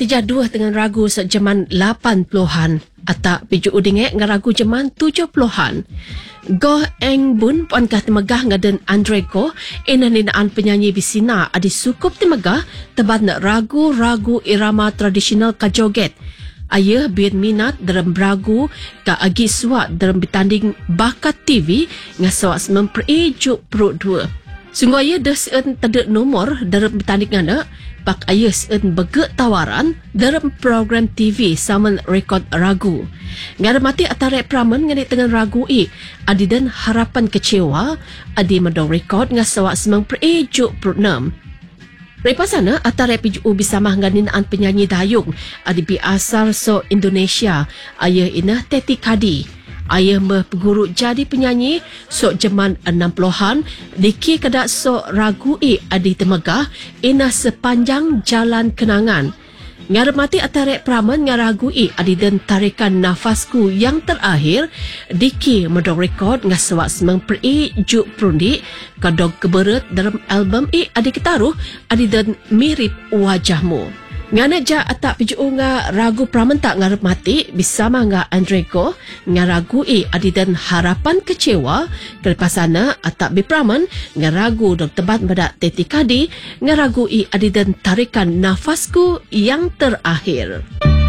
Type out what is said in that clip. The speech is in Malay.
tijah dua dengan ragu sejaman 80-an. Atak piju udingek dengan ragu jaman 70-an. Goh Eng Bun puan kah temegah ngaden Andre Goh inaninaan penyanyi bisina adi sukup temegah tebat nak ragu-ragu irama tradisional kajoget. Ayah bin minat dalam beragu ka agi suat dalam bertanding bakat TV ngasawak memperejuk perut dua. Sungguh ayah dah seun tadek nomor dalam bertanding anak, pak ayah seun begek tawaran dalam program TV saman rekod ragu. Ngada mati atarek pramen ngadik dengan ragu adi dan harapan kecewa adi medong rekod ngasawak memperejuk perut enam. Lepas sana, atarek PJU bersama nganinaan penyanyi dayung adi biasar so Indonesia, ayah inah Teti Kadi. Ayah berguru jadi penyanyi sok jaman 60-an diki kedak sok ragu adi temegah inah sepanjang jalan kenangan. Ngarmati atarek praman ngaragu adi dan tarikan nafasku yang terakhir diki medong rekod ngasawak semang perejuk perundi kadog keberet dalam album adi ketaruh adi dan mirip wajahmu. Ngana ja atak piju nga ragu praman tak ngarep mati bersama nga Andre Goh ngaragu adi dan harapan kecewa kelepasana atak bipraman ngaragu dok tebat pada Teti Kadi ngaragu adi dan tarikan nafasku yang terakhir.